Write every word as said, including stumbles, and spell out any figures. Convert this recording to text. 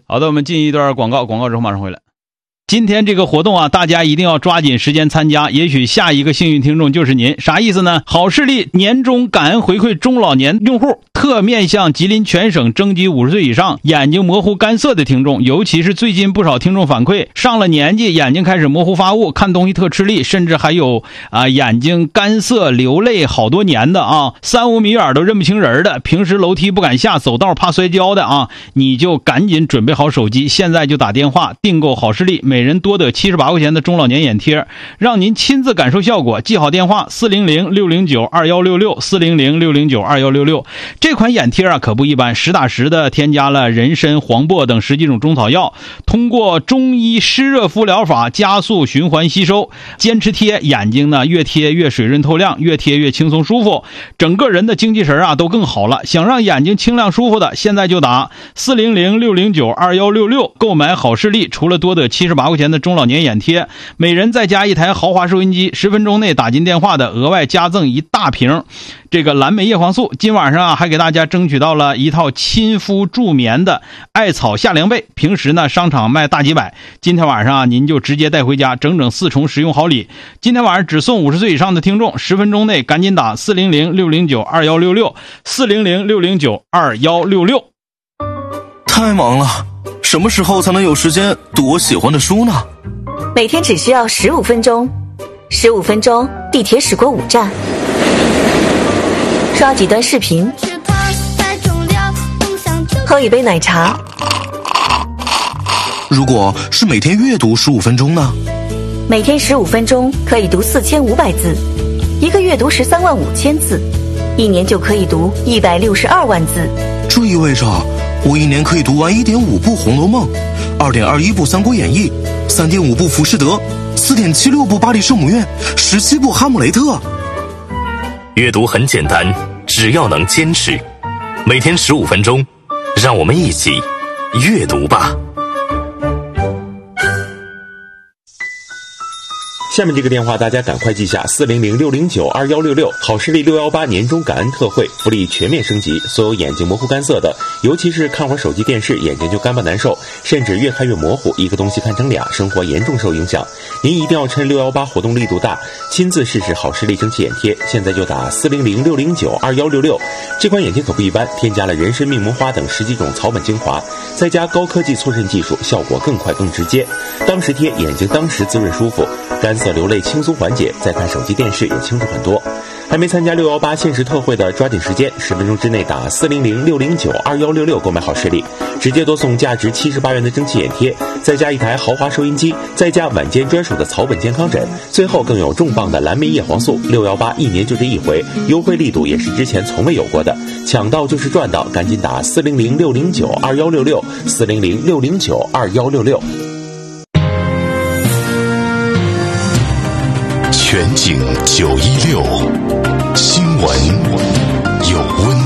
好的，我们进一段广告，广告之后马上回来。今天这个活动啊，大家一定要抓紧时间参加，也许下一个幸运听众就是您。啥意思呢？好视力年终感恩回馈中老年用户，特面向吉林全省征集五十岁以上眼睛模糊干涩的听众，尤其是最近不少听众反馈，上了年纪眼睛开始模糊发雾，看东西特吃力，甚至还有啊眼睛干涩流泪好多年的啊，三五米远都认不清人的，平时楼梯不敢下，走道怕摔跤的啊，你就赶紧准备好手机，现在就打电话订购好视力每人多得七十八块钱的中老年眼贴，让您亲自感受效果。记好电话四零零六零九二一六六 四零零六零九二一六六。这款眼贴啊可不一般，实打实的添加了人参、黄柏等十几种中草药，通过中医湿热敷疗法加速循环吸收，坚持贴，眼睛呢越贴越水润透亮，越贴越轻松舒服，整个人的精气神啊都更好了。想让眼睛清亮舒服的，现在就打四零零六零九二一六六购买好视力，除了多得七十八块钱的中老年眼贴，每人再加一台豪华收音机，十分钟内打进电话的额外加赠一大瓶这个蓝莓叶黄素。今晚上啊还给大家争取到了一套亲肤助眠的艾草夏凉被，平时呢商场卖大几百，今天晚上啊您就直接带回家，整整四重实用好礼。今天晚上只送五十岁以上的听众，十分钟内赶紧打四零零六零九二一六六 四零零六零九二一六六。 太忙了，什么时候才能有时间读我喜欢的书呢？ 每天只需要十五分钟，十五分钟地铁驶过五站，刷几段视频，喝一杯奶茶。 如果是每天阅读十五分钟呢？ 每天十五分钟可以读四千五百字，一个月读十三万五千字，一年就可以读一百六十二万字。 这意味着我一年可以读完一点五部《红楼梦》，二点二一部《三国演义》，三点五部《浮士德》，四点七六部《巴黎圣母院》，十七部《哈姆雷特》。 阅读很简单，只要能坚持，每天十五分钟，让我们一起阅读吧。 下面这个电话大家赶快记下：四零零六零九二一六六，好视力六一八年终感恩特惠，福利全面升级。所有眼睛模糊干涩的，尤其是看会儿手机电视眼睛就干巴难受，甚至越看越模糊，一个东西看成俩，生活严重受影响。您一定要趁六一八活动力度大，亲自试试好视力蒸汽眼贴。现在就打四零零六零九二一六六。这款眼贴可不一般，添加了人参、命魔花等十几种草本精华，再加高科技错渗技术，效果更快更直接。当时贴，眼睛当时滋润舒服，干涩流泪轻松缓解，再看手机电视也清楚很多。还没参加六一八限时特惠的，抓紧时间，十分钟之内打四零零六零九二一六六购买好视力，直接多送价值七十八元的蒸汽眼贴，再加一台豪华收音机，再加晚间专属的草本健康枕，最后更有重磅的蓝莓叶黄素。六一八一年就这一回，优惠力度也是之前从未有过的，抢到就是赚到，赶紧打四零零六零九二一六六 四零零六零九二一六六。 全景九一六，新闻有温